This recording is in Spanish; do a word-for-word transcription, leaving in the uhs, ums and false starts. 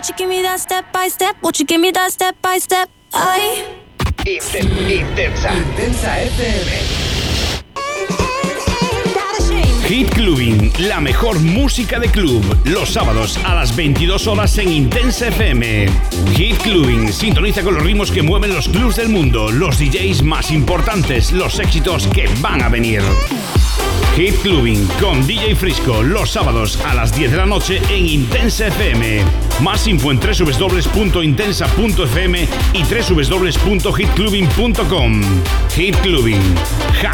Won't you give me that step by step? Won't you give me that step by step? I... Intensa. Intensa F M. Hit Clubbing, la mejor música de club, los sábados a las veintidós horas en Intensa F M. Hit Clubbing, sintoniza con los ritmos que mueven los clubs del mundo, los D Js más importantes, los éxitos que van a venir. Hit Clubbing con D J Frisco, los sábados a las diez de la noche en Intensa F M. Más info en doble u doble u doble u punto intensa punto f m y doble u doble u doble u punto hit clubbing punto com. Hit Clubbing,